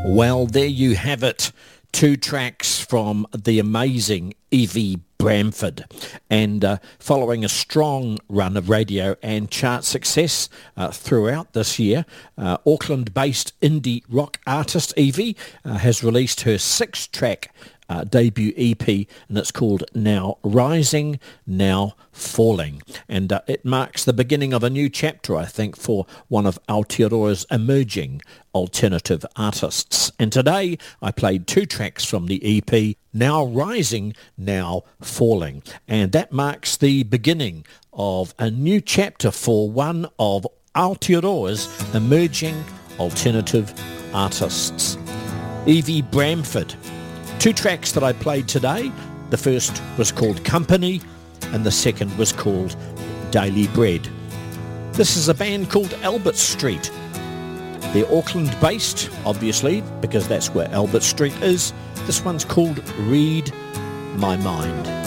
Well, there you have it. 2 tracks from the amazing Evie Bramford. And following a strong run of radio and chart success throughout this year, Auckland-based indie rock artist Evie has released her 6-track debut EP, and it's called Now Rising, Now Falling. And it marks the beginning of a new chapter, I think, for one of Aotearoa's emerging alternative artists. And today I played 2 tracks from the EP, Now Rising, Now Falling. And that marks the beginning of a new chapter for one of Aotearoa's emerging alternative artists. Evie Bramford. 2 tracks that I played today. The first was called Company and the second was called Daily Bread. This is a band called Albert Street. They're Auckland based, obviously, because that's where Albert Street is. This one's called Read My Mind.